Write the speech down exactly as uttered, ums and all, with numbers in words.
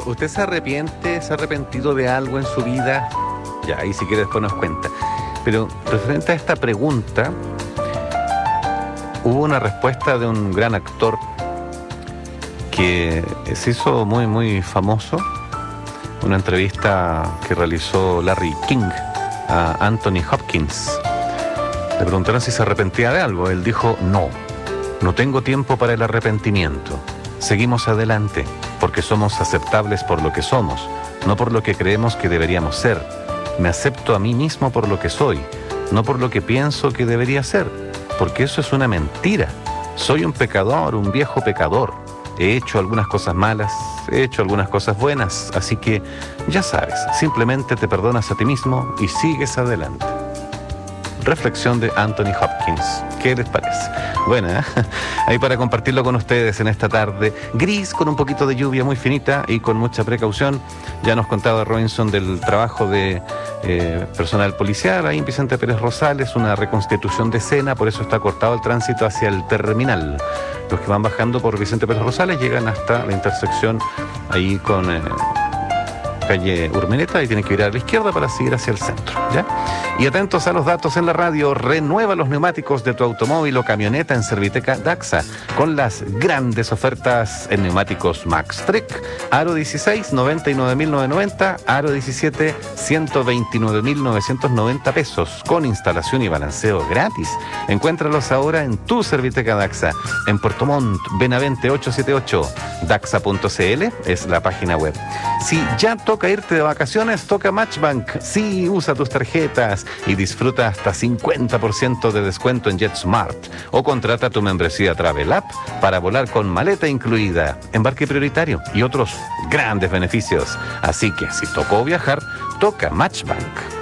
¿Usted se arrepiente, se ha arrepentido de algo en su vida? Ya, ahí si quiere después nos cuenta. Pero referente a esta pregunta, hubo una respuesta de un gran actor que se hizo muy, muy famoso. Una entrevista que realizó Larry King a Anthony Hopkins. Le preguntaron si se arrepentía de algo. Él dijo, no, no tengo tiempo para el arrepentimiento. Seguimos adelante, porque somos aceptables por lo que somos, no por lo que creemos que deberíamos ser. Me acepto a mí mismo por lo que soy, no por lo que pienso que debería ser, porque eso es una mentira. Soy un pecador, un viejo pecador. He hecho algunas cosas malas, he hecho algunas cosas buenas, así que ya sabes, simplemente te perdonas a ti mismo y sigues adelante. Reflexión de Anthony Hopkins. ¿Qué les parece? Buena, ¿eh? Ahí para compartirlo con ustedes en esta tarde gris, con un poquito de lluvia muy finita y con mucha precaución. Ya nos contaba Robinson del trabajo de eh, personal policial ahí en Vicente Pérez Rosales, una reconstitución de escena, por eso está cortado el tránsito hacia el terminal. Los que van bajando por Vicente Pérez Rosales llegan hasta la intersección ahí con eh, calle Urmeneta y tienen que ir a la izquierda para seguir hacia el centro, ¿ya? Y atentos a los datos en la radio, renueva los neumáticos de tu automóvil o camioneta en Serviteca Daxa, con las grandes ofertas en neumáticos Maxtrek, Aro dieciséis, noventa y nueve mil novecientos noventa, Aro diecisiete, ciento veintinueve mil novecientos noventa pesos, con instalación y balanceo gratis. Encuéntralos ahora en tu Serviteca Daxa, en Puerto Montt, Benavente ochocientos setenta y ocho, daxa punto c l es la página web. Si ya toca irte de vacaciones, toca Matchbank. Sí, usa tus tarjetas y disfruta hasta cincuenta por ciento de descuento en JetSmart o contrata tu membresía Travel App para volar con maleta incluida, embarque prioritario y otros grandes beneficios. Así que si tocó viajar, toca Matchbank.